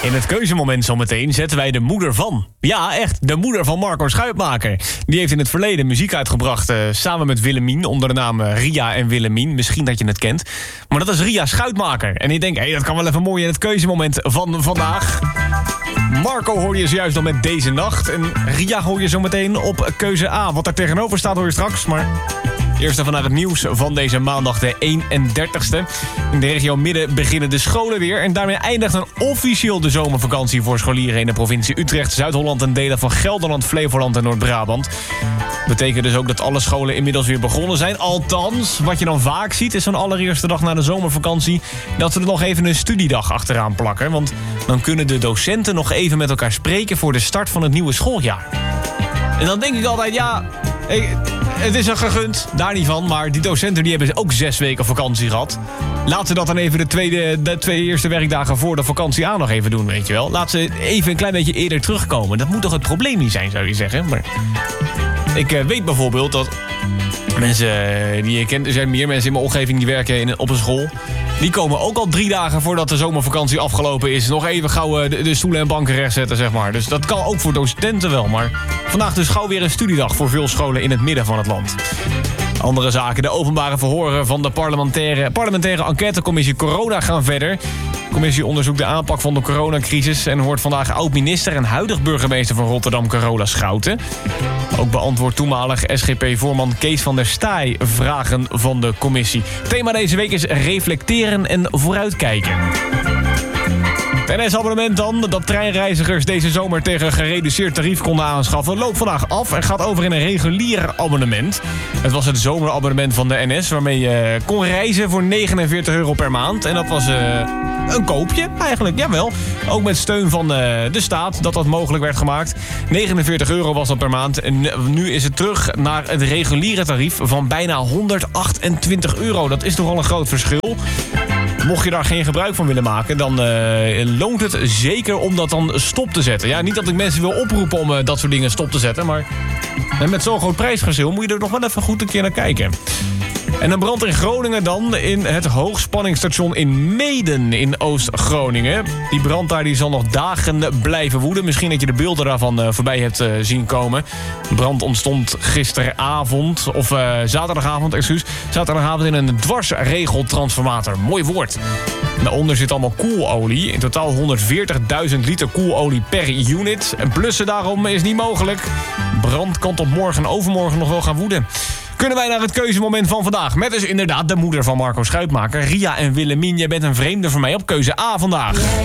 In het keuzemoment zometeen zetten wij de moeder van. Ja, echt, de moeder van Marco Schuitmaker. Die heeft in het verleden muziek uitgebracht samen met Willemien onder de naam Ria en Willemien. Misschien dat je het kent. Maar dat is Ria Schuitmaker. En ik denk, dat kan wel even mooi in het keuzemoment van vandaag. Marco hoor je zojuist nog met Deze Nacht. En Ria hoor je zo meteen op keuze A. Wat daar tegenover staat hoor je straks, maar... Eerst even naar het nieuws van deze maandag de 31ste. In de regio Midden beginnen de scholen weer. En daarmee eindigt dan officieel de zomervakantie voor scholieren in de provincie Utrecht, Zuid-Holland en delen van Gelderland, Flevoland en Noord-Brabant. Betekent dus ook dat alle scholen inmiddels weer begonnen zijn. Althans, wat je dan vaak ziet is zo'n allereerste dag na de zomervakantie dat ze er nog even een studiedag achteraan plakken. Want dan kunnen de docenten nog even met elkaar spreken voor de start van het nieuwe schooljaar. En dan denk ik altijd, het is er gegund, daar niet van. Maar die docenten die hebben ook 6 weken vakantie gehad. Laten ze dat dan even de twee eerste werkdagen voor de vakantie aan nog even doen, weet je wel. Laat ze even een klein beetje eerder terugkomen. Dat moet toch het probleem niet zijn, zou je zeggen. Maar ik weet bijvoorbeeld dat mensen die je kent... Er zijn meer mensen in mijn omgeving die werken op een school. Die komen ook al 3 dagen voordat de zomervakantie afgelopen is... nog even gauw de stoelen en banken rechtzetten, zeg maar. Dus dat kan ook voor docenten wel. Maar vandaag dus gauw weer een studiedag voor veel scholen in het midden van het land. Andere zaken. De openbare verhoren van de parlementaire enquêtecommissie Corona gaan verder. De commissie onderzoekt de aanpak van de coronacrisis... en hoort vandaag oud-minister en huidig burgemeester van Rotterdam, Carola Schouten. Ook beantwoordt toenmalig SGP-voorman Kees van der Staaij vragen van de commissie. Thema deze week is reflecteren en vooruitkijken. Het NS-abonnement dan, dat treinreizigers deze zomer tegen gereduceerd tarief konden aanschaffen, loopt vandaag af en gaat over in een regulier abonnement. Het was het zomerabonnement van de NS, waarmee je kon reizen voor €49 per maand. En dat was een koopje, eigenlijk, jawel. Ook met steun van de staat dat mogelijk werd gemaakt. €49 was dat per maand. En nu is het terug naar het reguliere tarief van bijna €128. Dat is toch al een groot verschil. Mocht je daar geen gebruik van willen maken, dan loont het zeker om dat dan stop te zetten. Ja, niet dat ik mensen wil oproepen om dat soort dingen stop te zetten, maar met zo'n groot prijsverschil moet je er nog wel even goed een keer naar kijken. En een brand in Groningen dan, in het hoogspanningsstation in Meeden in Oost-Groningen. Die brand daar die zal nog dagen blijven woeden. Misschien dat je de beelden daarvan voorbij hebt zien komen. De brand ontstond gisteravond, of zaterdagavond in een dwarsregeltransformator. Mooi woord. Daaronder zit allemaal koelolie. In totaal 140.000 liter koelolie per unit. En blussen daarom is niet mogelijk. Brand kan tot morgen en overmorgen nog wel gaan woeden. Kunnen wij naar het keuzemoment van vandaag. Met dus inderdaad de moeder van Marco Schuitmaker, Ria en Willemien. Jij bent een vreemde voor mij op keuze A vandaag.